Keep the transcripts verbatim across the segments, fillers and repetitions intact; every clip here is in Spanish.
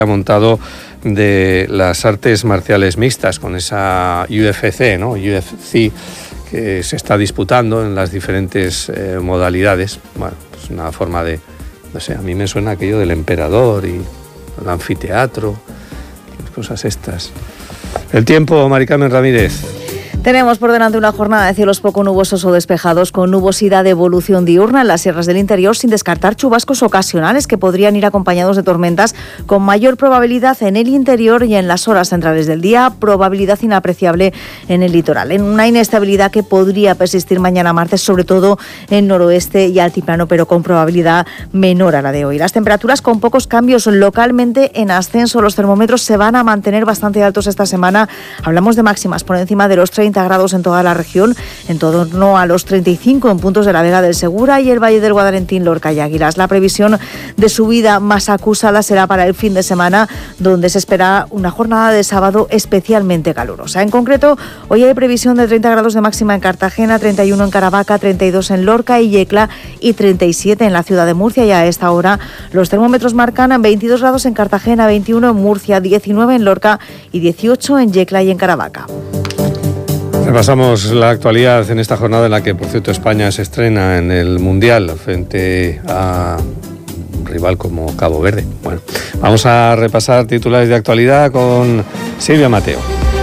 ha montado de las artes marciales mixtas con esa U F C, ¿no? U F C que se está disputando en las diferentes eh, modalidades. Bueno, pues una forma de, no sé, a mí me suena aquello del emperador y el anfiteatro, las cosas estas. El tiempo, Mari Carmen Ramírez. Tenemos por delante una jornada de cielos poco nubosos o despejados con nubosidad de evolución diurna en las sierras del interior, sin descartar chubascos ocasionales que podrían ir acompañados de tormentas con mayor probabilidad en el interior y en las horas centrales del día, probabilidad inapreciable en el litoral. En una inestabilidad que podría persistir mañana martes, sobre todo en noroeste y altiplano, pero con probabilidad menor a la de hoy. Las temperaturas con pocos cambios localmente en ascenso. Los termómetros se van a mantener bastante altos esta semana. Hablamos de máximas por encima de los treinta grados en toda la región, en torno a los treinta y cinco en puntos de la Vega del Segura y el Valle del Guadalentín, Lorca y Águilas. La previsión de subida más acusada será para el fin de semana, donde se espera una jornada de sábado especialmente calurosa. En concreto, hoy hay previsión de treinta grados de máxima en Cartagena, treinta y uno en Caravaca, treinta y dos en Lorca y Yecla y treinta y siete en la ciudad de Murcia. Y a esta hora los termómetros marcan veintidós grados en Cartagena, veintiuno en Murcia, diecinueve en Lorca y dieciocho en Yecla y en Caravaca. Repasamos la actualidad en esta jornada en la que, por cierto, España se estrena en el Mundial frente a un rival como Cabo Verde. Bueno, vamos a repasar titulares de actualidad con Silvia Mateo.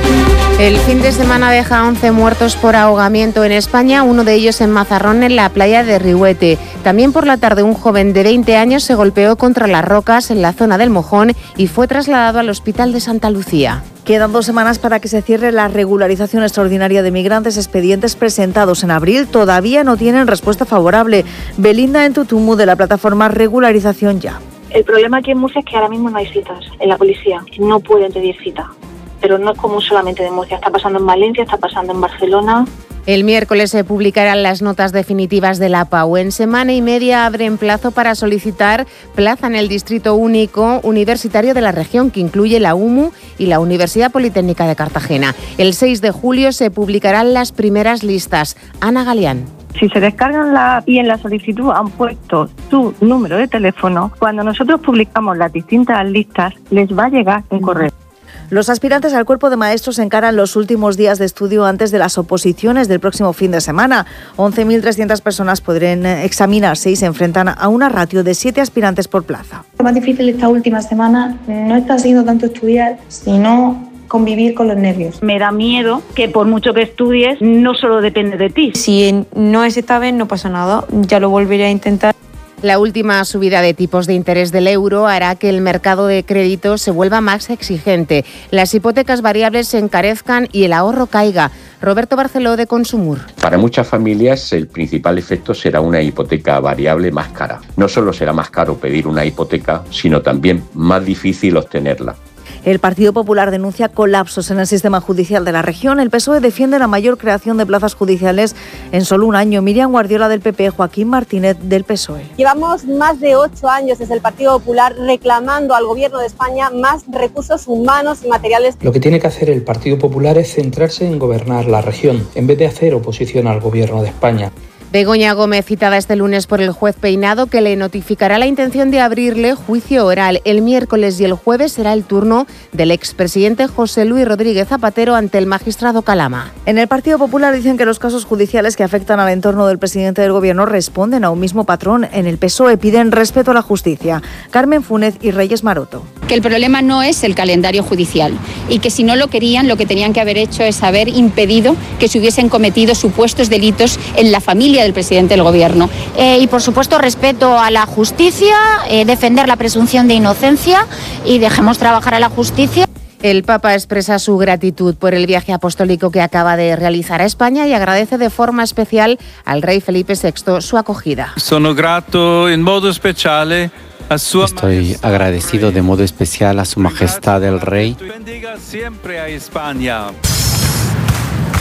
El fin de semana deja once muertos por ahogamiento en España, uno de ellos en Mazarrón, en la playa de Rihuete. También por la tarde un joven de veinte años se golpeó contra las rocas en la zona del Mojón y fue trasladado al Hospital de Santa Lucía. Quedan dos semanas para que se cierre la regularización extraordinaria de migrantes. Expedientes presentados en abril todavía no tienen respuesta favorable. Belinda Entutumu, de la plataforma Regularización Ya. El problema aquí en Murcia es que ahora mismo no hay citas en la policía. No pueden pedir cita. Pero no es común solamente de Murcia. Está pasando en Valencia, está pasando en Barcelona. El miércoles se publicarán las notas definitivas de la P A U. En semana y media abren plazo para solicitar plaza en el Distrito Único Universitario de la región, que incluye la U M U y la Universidad Politécnica de Cartagena. El seis de julio se publicarán las primeras listas. Ana Galeán. Si se descargan la y en la solicitud han puesto su número de teléfono, cuando nosotros publicamos las distintas listas, les va a llegar un correo. Los aspirantes al cuerpo de maestros encaran los últimos días de estudio antes de las oposiciones del próximo fin de semana. once mil trescientas personas podrán examinarse y se enfrentan a una ratio de siete aspirantes por plaza. Lo más difícil esta última semana no está siendo tanto estudiar, sino convivir con los nervios. Me da miedo que por mucho que estudies, no solo depende de ti. Si no es esta vez, no pasa nada, ya lo volveré a intentar. La última subida de tipos de interés del euro hará que el mercado de crédito se vuelva más exigente, las hipotecas variables se encarezcan y el ahorro caiga. Roberto Barceló, de Consumur. Para muchas familias el principal efecto será una hipoteca variable más cara. No solo será más caro pedir una hipoteca, sino también más difícil obtenerla. El Partido Popular denuncia colapsos en el sistema judicial de la región. El P S O E defiende la mayor creación de plazas judiciales en solo un año. Miriam Guardiola, del P P, Joaquín Martínez, del P S O E. Llevamos más de ocho años desde el Partido Popular reclamando al Gobierno de España más recursos humanos y materiales. Lo que tiene que hacer el Partido Popular es centrarse en gobernar la región, en vez de hacer oposición al Gobierno de España. Begoña Gómez, citada este lunes por el juez Peinado, que le notificará la intención de abrirle juicio oral. El miércoles y el jueves será el turno del expresidente José Luis Rodríguez Zapatero ante el magistrado Calama. En el Partido Popular dicen que los casos judiciales que afectan al entorno del presidente del Gobierno responden a un mismo patrón. En el P S O E piden respeto a la justicia. Carmen Fúnez y Reyes Maroto. Que el problema no es el calendario judicial y que si no lo querían, lo que tenían que haber hecho es haber impedido que se hubiesen cometido supuestos delitos en la familia del presidente del Gobierno. Eh, y por supuesto respeto a la justicia, eh, defender la presunción de inocencia y dejemos trabajar a la justicia. El Papa expresa su gratitud por el viaje apostólico que acaba de realizar a España y agradece de forma especial al rey Felipe sexto su acogida. Sono grato in modo speciale a sua Estoy agradecido de modo especial a Su Majestad el Rey. Bendiga siempre a España.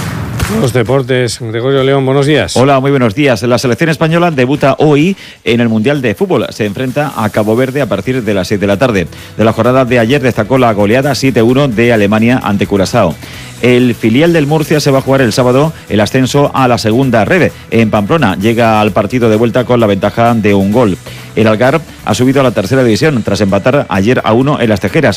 Los deportes, Gregorio León, buenos días. Hola, muy buenos días. La selección española debuta hoy en el Mundial de Fútbol. Se enfrenta a Cabo Verde a partir de las seis de la tarde. De la jornada de ayer destacó la goleada siete uno de Alemania ante Curazao. El filial del Murcia se va a jugar el sábado el ascenso a la segunda red. En Pamplona llega al partido de vuelta con la ventaja de un gol. El Algarve ha subido a la tercera división tras empatar ayer a uno en Las Tejeras.